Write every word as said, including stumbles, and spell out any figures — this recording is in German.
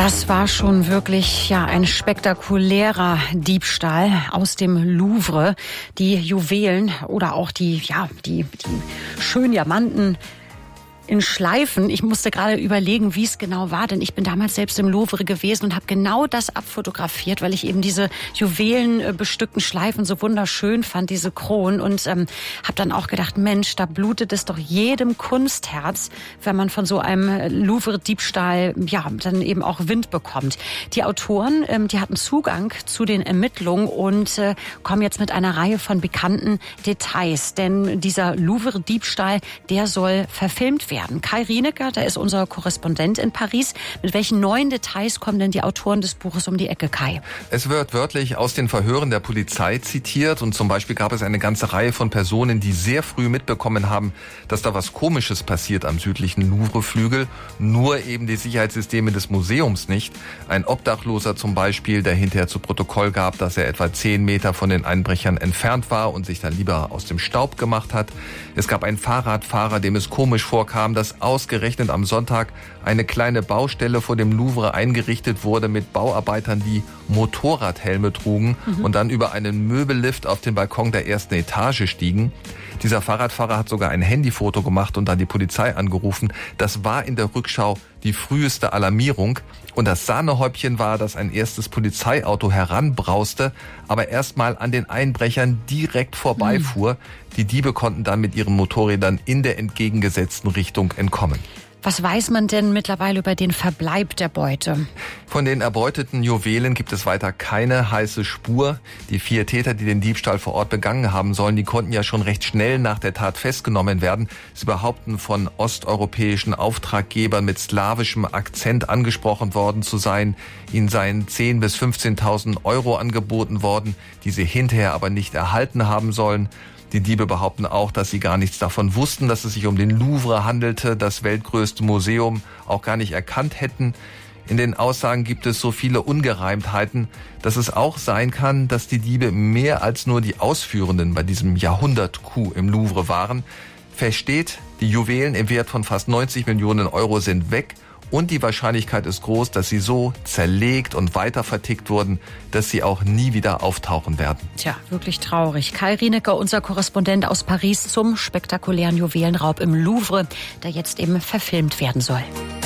Das war schon wirklich ja ein spektakulärer Diebstahl aus dem Louvre. Die Juwelen oder auch die ja die die schönen Diamanten in Schleifen. Ich musste gerade überlegen, wie es genau war, denn ich bin damals selbst im Louvre gewesen und habe genau das abfotografiert, weil ich eben diese juwelenbestückten Schleifen so wunderschön fand, diese Kronen, und ähm, habe dann auch gedacht, Mensch, da blutet es doch jedem Kunstherz, wenn man von so einem Louvre-Diebstahl ja dann eben auch Wind bekommt. Die Autoren, ähm, die hatten Zugang zu den Ermittlungen und äh, kommen jetzt mit einer Reihe von bekannten Details, denn dieser Louvre-Diebstahl, der soll verfilmt werden. Kai Rienecke, der ist unser Korrespondent in Paris. Mit welchen neuen Details kommen denn die Autoren des Buches um die Ecke, Kai? Es wird wörtlich aus den Verhören der Polizei zitiert, und zum Beispiel gab es eine ganze Reihe von Personen, die sehr früh mitbekommen haben, dass da was Komisches passiert am südlichen Louvre-Flügel. Nur eben die Sicherheitssysteme des Museums nicht. Ein Obdachloser zum Beispiel, der hinterher zu Protokoll gab, dass er etwa zehn Meter von den Einbrechern entfernt war und sich dann lieber aus dem Staub gemacht hat. Es gab einen Fahrradfahrer, dem es komisch vorkam, dass ausgerechnet am Sonntag eine kleine Baustelle vor dem Louvre eingerichtet wurde mit Bauarbeitern, die Motorradhelme trugen mhm. und dann über einen Möbellift auf den Balkon der ersten Etage stiegen. Dieser Fahrradfahrer hat sogar ein Handyfoto gemacht und dann die Polizei angerufen. Das war in der Rückschau die früheste Alarmierung. Und das Sahnehäubchen war, dass ein erstes Polizeiauto heranbrauste, aber erstmal an den Einbrechern direkt vorbeifuhr. Mhm. Die Diebe konnten dann mit ihren Motorrädern in der entgegengesetzten Richtung entkommen. Was weiß man denn mittlerweile über den Verbleib der Beute? Von den erbeuteten Juwelen gibt es weiter keine heiße Spur. Die vier Täter, die den Diebstahl vor Ort begangen haben sollen, die konnten ja schon recht schnell nach der Tat festgenommen werden. Sie behaupten, von osteuropäischen Auftraggebern mit slawischem Akzent angesprochen worden zu sein. Ihnen seien zehntausend bis fünfzehntausend Euro angeboten worden, die sie hinterher aber nicht erhalten haben sollen. Die Diebe behaupten auch, dass sie gar nichts davon wussten, dass es sich um den Louvre handelte, das weltgrößte Museum, auch gar nicht erkannt hätten. In den Aussagen gibt es so viele Ungereimtheiten, dass es auch sein kann, dass die Diebe mehr als nur die Ausführenden bei diesem Jahrhundert-Coup im Louvre waren. Fest steht, die Juwelen im Wert von fast neunzig Millionen Euro sind weg. Und die Wahrscheinlichkeit ist groß, dass sie so zerlegt und weiter vertickt wurden, dass sie auch nie wieder auftauchen werden. Tja, wirklich traurig. Kai Rienecke, unser Korrespondent aus Paris, zum spektakulären Juwelenraub im Louvre, der jetzt eben verfilmt werden soll.